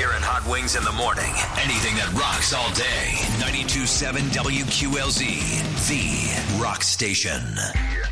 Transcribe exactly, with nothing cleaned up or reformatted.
Here in Hot Wings in the Morning. Anything that rocks all day. ninety-two point seven W Q L Z, the rock station.